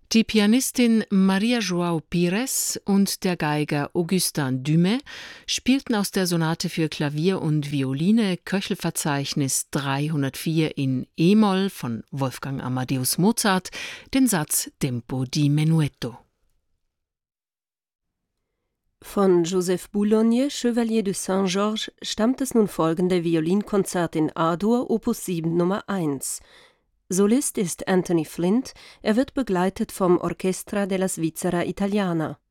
Die Pianistin Maria João Pires und der Geiger Augustin Dumais spielten aus der Sonate für Klavier und Violine Köchelverzeichnis 304 in e-Moll von Wolfgang Amadeus Mozart den Satz Tempo di menuetto. Von Joseph Boulogne, Chevalier de Saint-Georges, stammt das nun folgende Violinkonzert in A-Dur, Opus 7 Nummer 1. Solist ist Anthony Flint, er wird begleitet vom Orchestra della Svizzera Italiana.